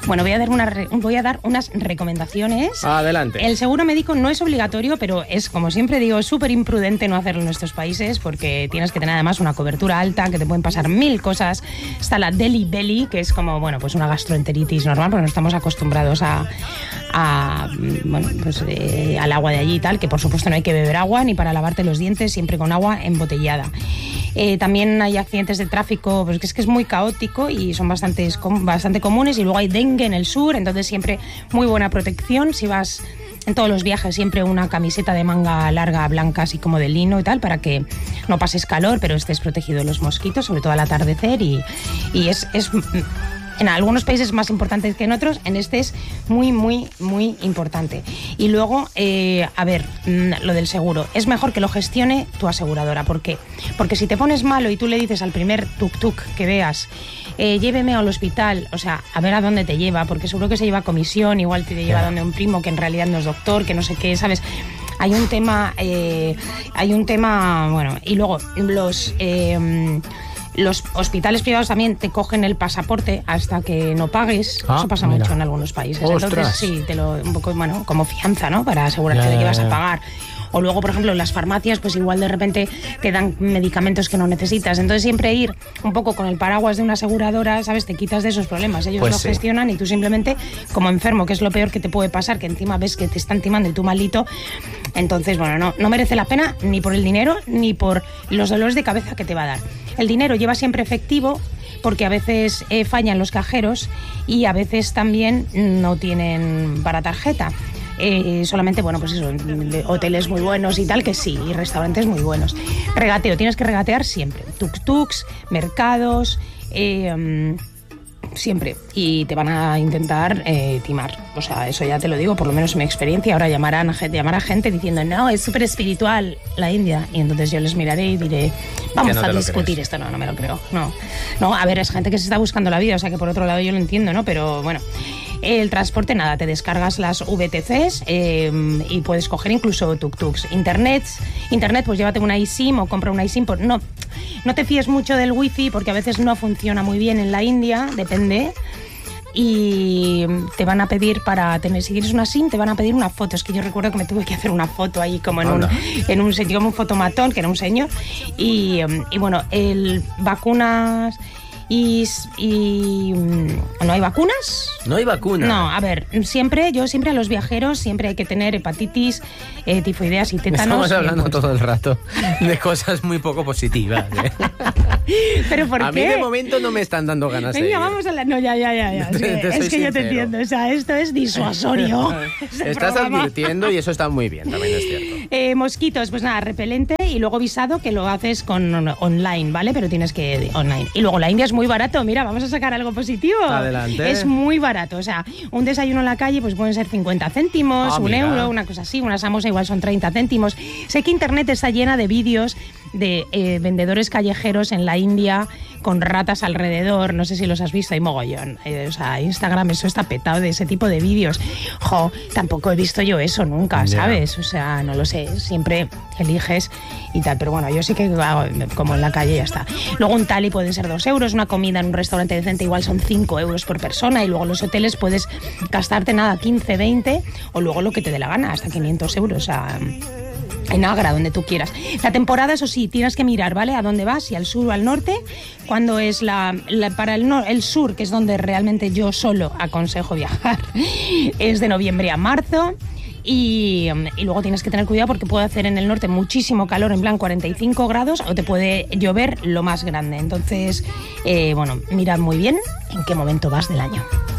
Bueno, voy a dar unas recomendaciones. Adelante. El seguro médico no es obligatorio, pero es, como siempre digo, súper imprudente no hacerlo en nuestros países porque tienes que tener además una cobertura alta, que te pueden pasar 1000 cosas. Está la Deli Belly, que es como, bueno, pues una gastroenteritis normal, porque no estamos acostumbrados al agua de allí y tal, que por supuesto no hay que beber agua ni para lavarte los dientes, siempre con agua embotellada. También hay accidentes de tráfico, pues es que es muy caótico y son bastante comunes, y luego hay dengue en el sur, entonces siempre muy buena protección. Si vas en todos los viajes, siempre una camiseta de manga larga blanca, así como de lino y tal, para que no pases calor, pero estés protegido de los mosquitos, sobre todo al atardecer, y es en algunos países más importante que en otros, en este es muy, muy, muy importante. Y luego, lo del seguro. Es mejor que lo gestione tu aseguradora. ¿Por qué? Porque si te pones malo y tú le dices al primer tuk-tuk que veas, lléveme al hospital, o sea, a ver a dónde te lleva, porque seguro que se lleva comisión, igual te lleva donde un primo que en realidad no es doctor, que no sé qué, ¿sabes? Hay un tema, bueno, y luego los hospitales privados también te cogen el pasaporte hasta que no pagues. Eso pasa mucho en algunos países. ¡Ostras! Entonces, sí, un poco, bueno, como fianza, ¿no? Para asegurarte de que vas a pagar. O luego, por ejemplo, en las farmacias, pues igual de repente te dan medicamentos que no necesitas. Entonces, siempre ir un poco con el paraguas de una aseguradora, ¿sabes? Te quitas de esos problemas. Ellos lo gestionan y tú simplemente, como enfermo, que es lo peor que te puede pasar, que encima ves que te están timando y tú malito. Entonces, bueno, no merece la pena ni por el dinero ni por los dolores de cabeza que te va a dar. El dinero lleva siempre efectivo, porque a veces fallan los cajeros y a veces también no tienen para tarjeta. Solamente, bueno, pues eso, hoteles muy buenos y tal, que sí, y restaurantes muy buenos. Regateo, tienes que regatear siempre. Tuk-tuks, mercados, siempre. Y te van a intentar timar. O sea, eso ya te lo digo, por lo menos en mi experiencia. Ahora llamará gente diciendo, no, es súper espiritual la India. Y entonces yo les miraré y diré, vamos a discutir esto. No me lo creo. No, a ver, es gente que se está buscando la vida, o sea que por otro lado yo lo entiendo, ¿no? Pero bueno. El transporte, nada, te descargas las VTCs y puedes coger incluso tuk-tuks. Internet, pues llévate una eSIM o compra una eSIM. No te fíes mucho del wifi porque a veces no funciona muy bien en la India, depende. Y te van a pedir si quieres una SIM, te van a pedir una foto. Es que yo recuerdo que me tuve que hacer una foto ahí como en un sitio, como un fotomatón, que era un señor. Y bueno, vacunas... Y ¿no hay vacunas? ¿No hay vacunas? No, a ver, yo siempre a los viajeros siempre hay que tener hepatitis, tifoideas y tétanos. Estamos hablando todo el rato de cosas muy poco positivas, ¿eh? ¿Pero por qué? A mí de momento no me están dando ganas de ir. Venga, vamos a la... No, ya. Es que yo te entiendo, o sea, esto es disuasorio. Estás advirtiendo y eso está muy bien, también es cierto. Mosquitos, pues nada, repelente y luego visado, que lo haces online, ¿vale? Pero tienes que online. Y luego la India es muy barato, mira, vamos a sacar algo positivo. Adelante. Es muy barato, o sea, un desayuno en la calle pues pueden ser 50 céntimos, un euro, una cosa así, una samosa igual son 30 céntimos. Sé que internet está llena de vídeos de vendedores callejeros en la India con ratas alrededor, no sé si los has visto, hay mogollón. O sea, Instagram, eso está petado de ese tipo de vídeos. Tampoco he visto yo eso nunca, ¿sabes? O sea, no lo sé, siempre eliges y tal, pero bueno, yo sí que hago como en la calle y ya está. Luego un tali pueden ser 2 euros, una comida en un restaurante decente igual son 5 euros por persona, y luego los hoteles puedes gastarte nada, 15, 20, o luego lo que te dé la gana, hasta 500 euros, o sea... En Agra, donde tú quieras. La temporada, eso sí, tienes que mirar, ¿vale? A dónde vas, si al sur o al norte. Cuando es para el sur, que es donde realmente yo solo aconsejo viajar, es de noviembre a marzo. Y luego tienes que tener cuidado porque puede hacer en el norte muchísimo calor, en plan 45 grados, o te puede llover lo más grande. Entonces, mirad muy bien en qué momento vas del año.